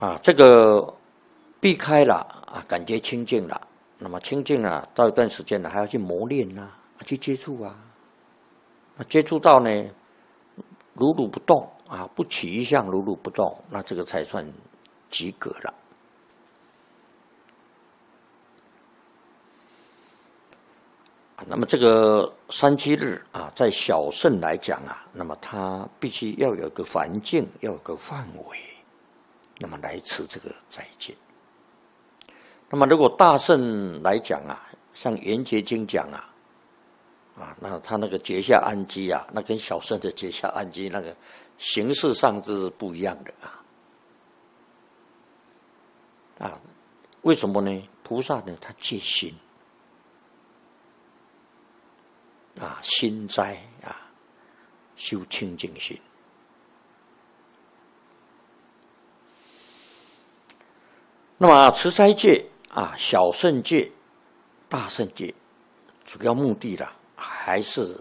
这个避开了感觉清净了，那么清净了，到一段时间呢，还要去磨练去接触接触到呢，如如不动不起一相，如如不动，那这个才算及格了。那么这个37日在小乘来讲那么它必须要有一个环境，要有个范围，那么来持这个斋戒。那么如果大乘来讲像《圆觉经》讲那他那个结下安基那跟小乘的结下安基那个形式上是不一样的为什么呢？菩萨呢，他戒心心斋修清净心。那么持斋戒小乘戒、大乘戒，主要目的还是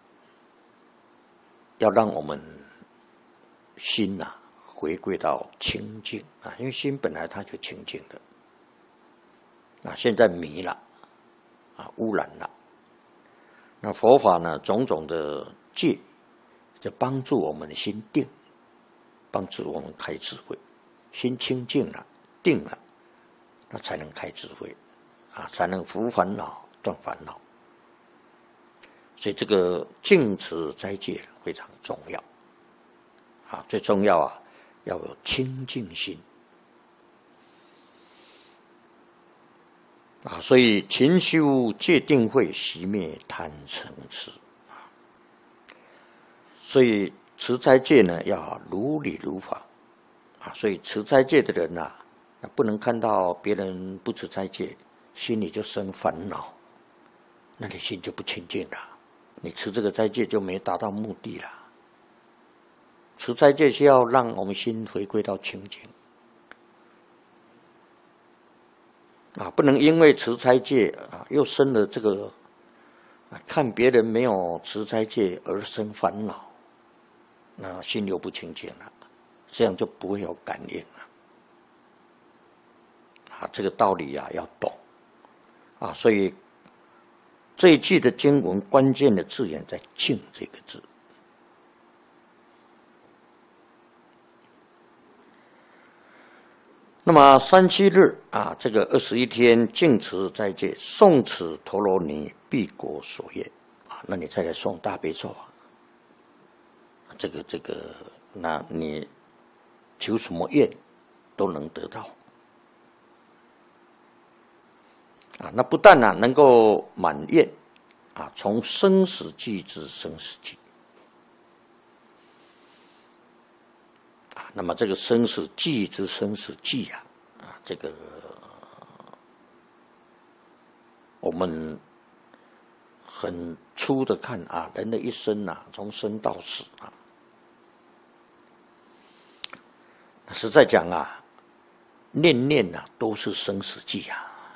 要让我们心回归到清净因为心本来它就清净的现在迷了污染了。那佛法呢，种种的戒就帮助我们的心定，帮助我们开智慧。心清净了，定了，那才能开智慧才能伏烦恼、断烦恼。所以这个净持斋戒非常重要最重要要有清净心所以勤修戒定慧，熄灭贪嗔痴所以持斋戒呢，要如理如法所以持斋戒的人不能看到别人不持斋戒，心里就生烦恼，那你心就不清净了。你持这个斋戒就没达到目的了。持斋戒是要让我们心回归到清净不能因为持斋戒又生了这个看别人没有持斋戒而生烦恼，那心又不清净了，这样就不会有感应了这个道理要懂所以这一句的经文关键的字眼在净这个字。那么37日这个21天净持斋戒，诵持陀罗尼必果所愿那你再来诵大悲咒这个那你求什么愿都能得到那不但能够满愿从生死际至生死际那么这个生死际之生死际这个我们很粗的看人的一生从生到死实在讲念念都是生死际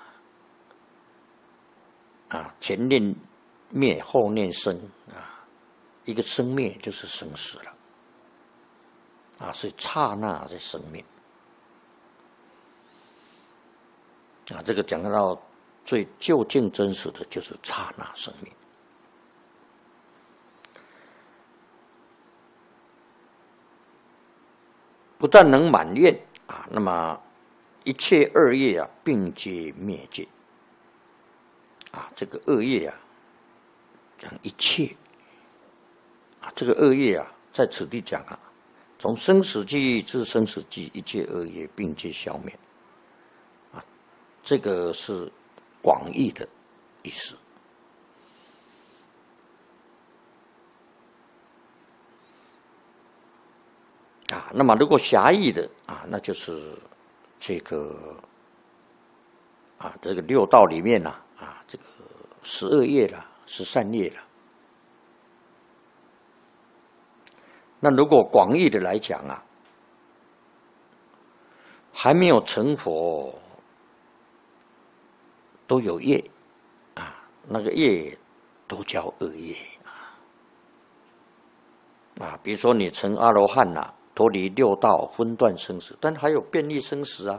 前念灭，后念生一个生灭就是生死了是刹那在生命这个讲到最究竟真实的就是刹那生命不但能满愿那么一切恶业并皆灭尽这个恶业讲一切这个恶业在此地讲从生死际至生死际，一切恶业并皆消灭这个是广义的意思那么如果狭义的那就是这个这个六道里面这个12业了，13业了。那如果广义的来讲还没有成佛都有业那个业都叫恶业比如说你成阿罗汉脱离六道分段生死，但还有变异生死啊。